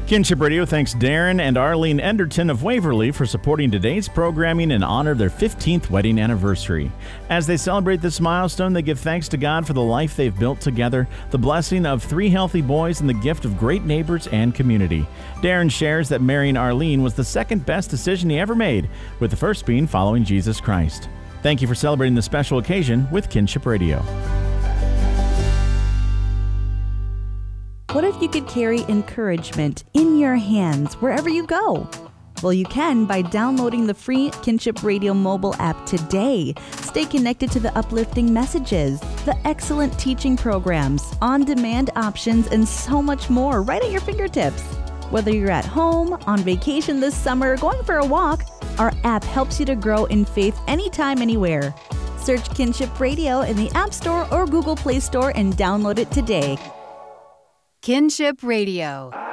Kinship Radio thanks Darren and Arlene Enderton of Waverly for supporting today's programming in honor of their 15th wedding anniversary. As they celebrate this milestone, they give thanks to God for the life they've built together, the blessing of 3 healthy boys, and the gift of great neighbors and community. Darren shares that marrying Arlene was the second best decision he ever made, with the first being following Jesus Christ. Thank you for celebrating this special occasion with Kinship Radio. What if you could carry encouragement in your hands wherever you go? Well, you can by downloading the free Kinship Radio mobile app today. Stay connected to the uplifting messages, the excellent teaching programs, on-demand options, and so much more right at your fingertips. Whether you're at home, on vacation this summer, or going for a walk, our app helps you to grow in faith anytime, anywhere. Search Kinship Radio in the App Store or Google Play Store and download it today. Kinship Radio.